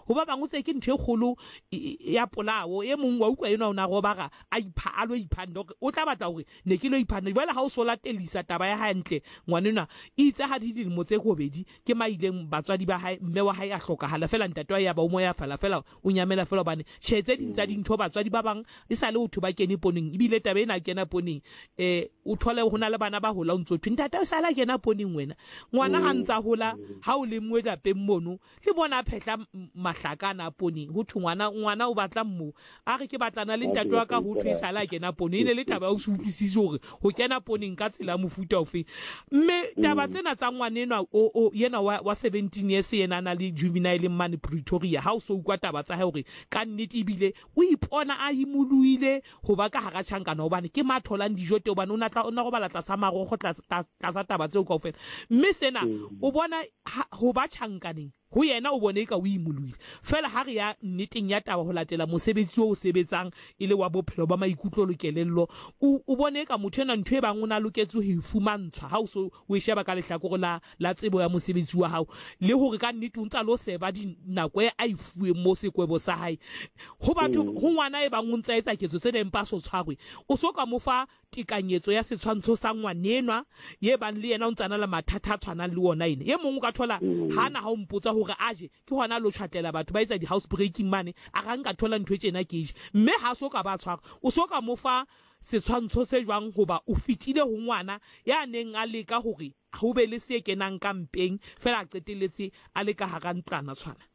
ho ba bangwe tse ke ntho e kgolo ya polao e mong wa utlwa ena ona go baga a ipha a lo iphanda o tla batla hore ne ke lo iphanda jwale ha o so latelisa taba ya hantle ngwanena itse ha di dilemo tse kobedi ke maileng batswadi ba hae mme wa hae a hlokahala fela ntate wa ya ba o moya fela o nyamela fela bane tshetse dintsa dintho batswadi ba bang e sa le o thuba kene poning ibile taba ena kena poning o thole hona le bana ba hola ntso ntate o sala kena poning wena ngwana ha ntsa hola ha o le mwe lapeng mono le bona phetla mahlakana poning ho thu ngwana o batla mmo a re ke batlana le ntate wa ka ho thu sala kena poning ine le taba o se utlwisise hore ho kena poning ka tsela mofuta ofe mme taba tsena tsa ngwanenwa o yena wa 17 years yena na le juvenile man Pretoria ha o so ukwa taba tsa hae hore ka nnete ibile o ipona a imoluile ho ba ka hara tjhankana hobane ke matholang dijo te hobane ona go bala tlasa marogo tlasa taba tseo kaofela mme sena o bona ho ba tjhankaneng ho yena o bone ka o imoluile fela ha re ya nneteng ya taba ho latela mosebetsi o sebetsang ile wa bophelo ba maikutlo le kelello o bone ka motho ena ntwe bang ona loketse ho ifumantshwa ha o so o sheba ka lehlakore la tsebo ya mosebetsi wa hao le hore ka nnete o ntsa lo seba dinako e a ifuwe mo sekwebo sa hae ho batho ho ngwana e bang o ntsa etsa ketso tse deng pa so tshwarwe o so ka mo fa tikanyetso ya setshwantsho sa ngwanenwa ye bang le yena o ntsana la mathata tshwana le wona ene ye mongwe ka thola hana ha o mpotsa hore aje ke hona lo tshwatela batho ba etsa di house breaking mane a ga nka thola ntwe tsena ke mme ha so ka ba tshwara o so ka mo fa setshwantsho se jwang hoba o fitile ho ngwana ya neng a leka hore ho be le se kenang ka mpeng fela a qeteletse a le ka hara ntlana tshwana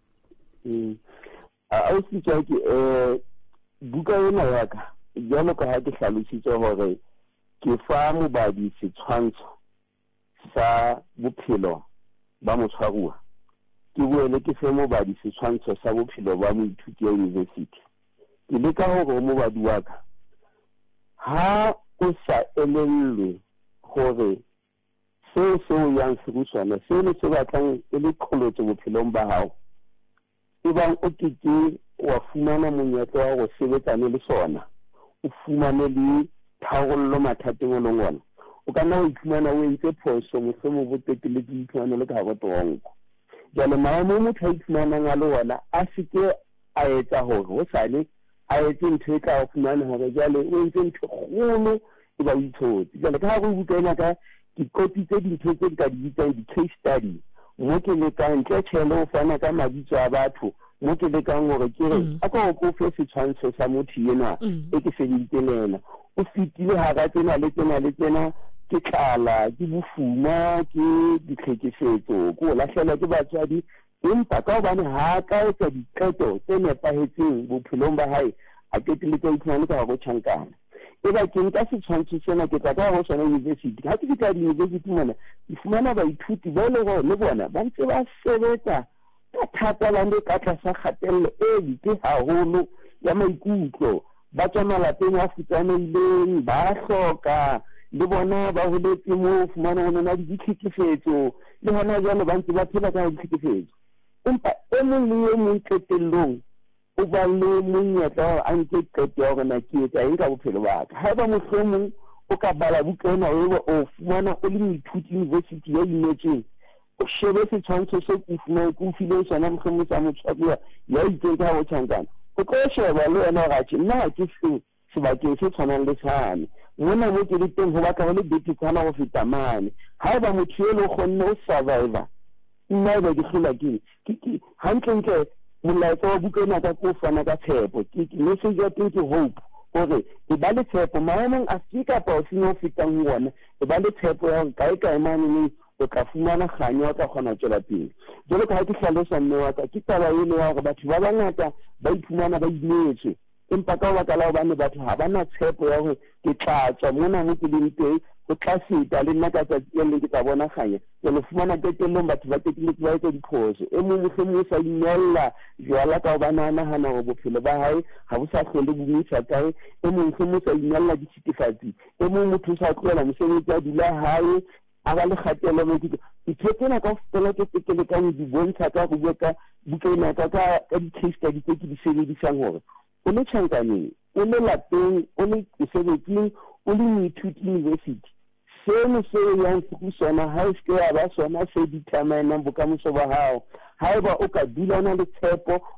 a o se tswa ke buka ena ya ka jalo ka ha ke hlalositse hore ke fa mobadi setshwantsho sa bophelo ba motshwaruwa ke boele ke fe mobadi setshwantsho sa bophelo ba moithuti ya university ke leka hore mobadi wa ka ha o sa elellwe hore seo yang se buswana se le se batlang e le qholotse bophelong ba hao e bang o keke wa fumana monyetla wa go sebetsane le sona o fumane le tharollo mathateng a lengwana o ka nna o iphumana o entse phoso mohlomong bo qetelle ke iphumana le ka hara toronko jale maemo motho a iphumanang a le ona a seke a etsa hore ho sale a etse ntho e tla fumana hore jale o entse ntho kgolo e ba o itshotse jale ka ha go bukana ka dikopi tse dintho tse ka di bitsang di-case study mo ke lekang ntle tshelo o fana ka mabitso a batho mo ke lekang hore ke re a ka go fe setshwantsho sa motho yena e ke seditse lena o fitile hara tsena le tsena ke tlala ke bofuma ke ditlhekefetso ko lahlela ke batswadi empa ka hobane ha ka etsa diqeto tse nepahetseng bophelong ba hae a qeteletse a iphumane ka go tjhankana e ba ke nka setshwantsho sena ke tla ka go sona university ha ke fihla di-university mona ke fumana baithuti ba le gore le bona ba ntse ba sebetsa ka thata ba le ka tlasa kgatello e bite haholo ya maikutlo ba tswa malapeng a futsaneileng ba hloka le bona ba holetse mo fumana ho na le ditlhekefetso le hona jwale ba ntse ba phela ka ditlhekefetso empa e mong le e mong qetellong o ba le monyetla a nke qeto ya hore na ke etsa eng ka bophelo ba ka ha ba mohlomong o ka bala bukana o fumana o le moithuti university ya imetseng o shebe setshwantsho se ke fumana ke ufile sona mohlomong sa motshwaruwa ya itseng ka ho tjhankana o tlo sheba le wena ga tjhe nna ke sebakeng se tshwanang le sane mona mo ke le teng ho batla le betekana go feta mane ha eba motho e le kgonne o survivor nna eba ke hlola ke hantle molaetsa wa bukana ka ko fana ka tshepo ke message ya teng ke hope hore e ba le tshepo maemong a se kapa o seno fetang ona e ba le tshepo ya kae mane o tla fumana kganyo wa ka kgona tswela pele jalo ka ha ke hlalosa mme wa ka ke taba e le ya hore batho ba bangata ba iphumana ba imetswe empa ka baka la hobane batho ha ba na tshepo ya hore ke tla tswa mona mo ke leng teng o tla feta le nna ka tsatsi le ke tla bona kganya ke le fumana qetellong batho ba qetelletse ba etsa diphoso e mong mohlomong o sa inella jwala ka hobane a nahana hore bophelo ba hae ha bo sa hlole bo moisa kae e mong mohlomong o sa inella dithethefatsi e mong motho o sa tlohela mosebetsi a dula hae a ba le kgatelo maikutlo ntho tsena ka fela ke lekang di bontsha ka go bua ka bukana ka di-case study tse ke di sebedisang hore o le tjhankaneng o le lapeng o le mosebetsing o le moithuti university seno seo yang se go sona ha e se ya ba sona se determine bokamoso ba hao ha eba o ka dula na le tshepo